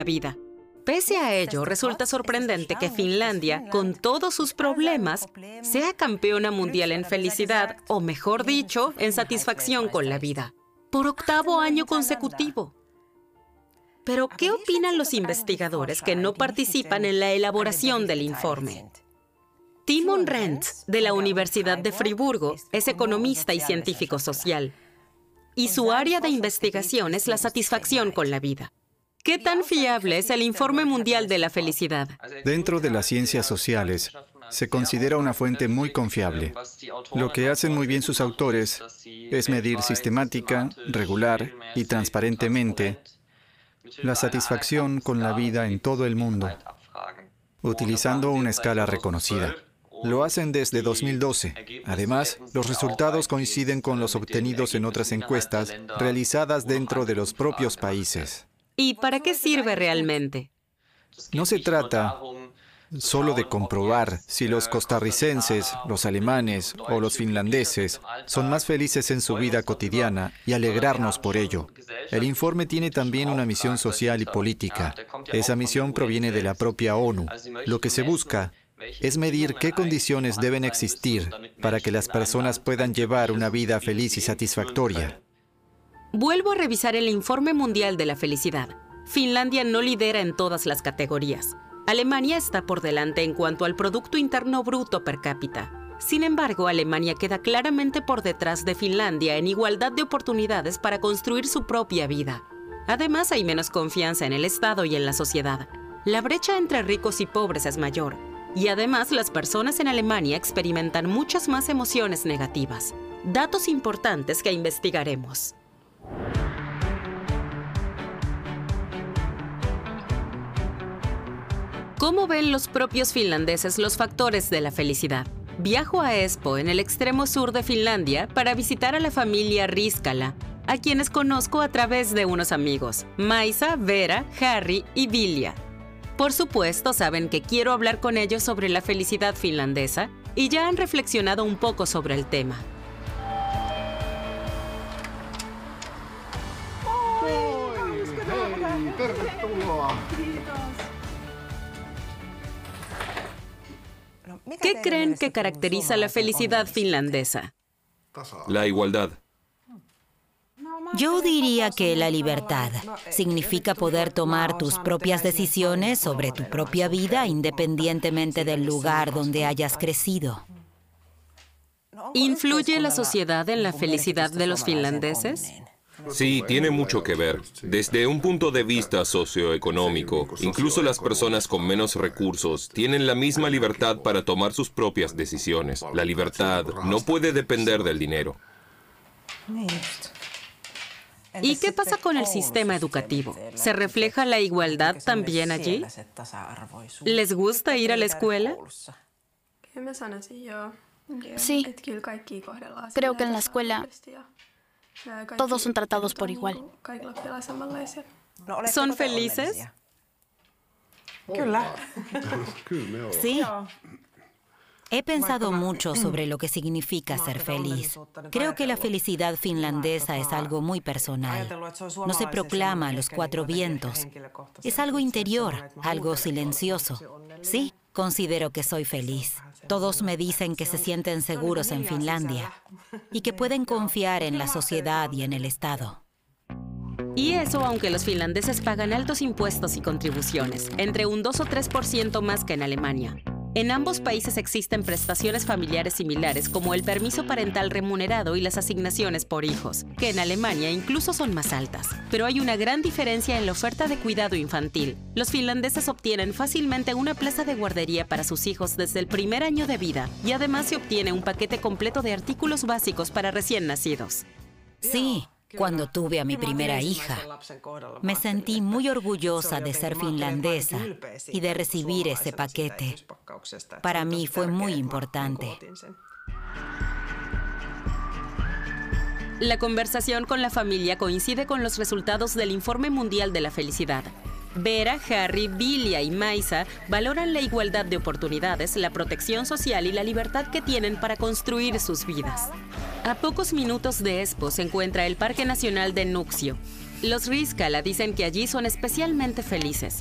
vida. Pese a ello, resulta sorprendente que Finlandia, con todos sus problemas, sea campeona mundial en felicidad, o mejor dicho, en satisfacción con la vida, por 8º año consecutivo. Pero, ¿qué opinan los investigadores que no participan en la elaboración del informe? Timon Rentz, de la Universidad de Friburgo, es economista y científico social, y su área de investigación es la satisfacción con la vida. ¿Qué tan fiable es el Informe Mundial de la Felicidad? Dentro de las ciencias sociales, se considera una fuente muy confiable. Lo que hacen muy bien sus autores es medir sistemática, regular y transparentemente la satisfacción con la vida en todo el mundo, utilizando una escala reconocida. Lo hacen desde 2012. Además, los resultados coinciden con los obtenidos en otras encuestas realizadas dentro de los propios países. ¿Y para qué sirve realmente? No se trata solo de comprobar si los costarricenses, los alemanes o los finlandeses son más felices en su vida cotidiana y alegrarnos por ello. El informe tiene también una misión social y política. Esa misión proviene de la propia ONU. Lo que se busca es medir qué condiciones deben existir para que las personas puedan llevar una vida feliz y satisfactoria. Vuelvo a revisar el Informe Mundial de la Felicidad. Finlandia no lidera en todas las categorías. Alemania está por delante en cuanto al Producto Interno Bruto per cápita. Sin embargo, Alemania queda claramente por detrás de Finlandia en igualdad de oportunidades para construir su propia vida. Además, hay menos confianza en el Estado y en la sociedad. La brecha entre ricos y pobres es mayor. Y además, las personas en Alemania experimentan muchas más emociones negativas. Datos importantes que investigaremos. ¿Cómo ven los propios finlandeses los factores de la felicidad? Viajo a Espoo, en el extremo sur de Finlandia, para visitar a la familia Riskala, a quienes conozco a través de unos amigos, Maisa, Vera, Harry y Vilja. Por supuesto, saben que quiero hablar con ellos sobre la felicidad finlandesa y ya han reflexionado un poco sobre el tema. ¿Qué creen que caracteriza la felicidad finlandesa? La igualdad. Yo diría que la libertad significa poder tomar tus propias decisiones sobre tu propia vida independientemente del lugar donde hayas crecido. ¿Influye la sociedad en la felicidad de los finlandeses? Sí, tiene mucho que ver. Desde un punto de vista socioeconómico, incluso las personas con menos recursos tienen la misma libertad para tomar sus propias decisiones. La libertad no puede depender del dinero. ¿Y qué pasa con el sistema educativo? ¿Se refleja la igualdad también allí? ¿Les gusta ir a la escuela? Sí, creo que en la escuela todos son tratados por igual. ¿Son felices? Sí. He pensado mucho sobre lo que significa ser feliz. Creo que la felicidad finlandesa es algo muy personal. No se proclama a los 4 vientos. Es algo interior, algo silencioso. Sí, considero que soy feliz. Todos me dicen que se sienten seguros en Finlandia y que pueden confiar en la sociedad y en el Estado. Y eso aunque los finlandeses pagan altos impuestos y contribuciones, entre un 2 o 3% más que en Alemania. En ambos países existen prestaciones familiares similares como el permiso parental remunerado y las asignaciones por hijos, que en Alemania incluso son más altas. Pero hay una gran diferencia en la oferta de cuidado infantil. Los finlandeses obtienen fácilmente una plaza de guardería para sus hijos desde el primer año de vida y además se obtiene un paquete completo de artículos básicos para recién nacidos. Sí. Cuando tuve a mi primera hija, me sentí muy orgullosa de ser finlandesa y de recibir ese paquete. Para mí fue muy importante. La conversación con la familia coincide con los resultados del Informe Mundial de la Felicidad. Vera, Harry, Vilja y Maisa valoran la igualdad de oportunidades, la protección social y la libertad que tienen para construir sus vidas. A pocos minutos de Espoo se encuentra el Parque Nacional de Nuuksio. Los Riskala dicen que allí son especialmente felices.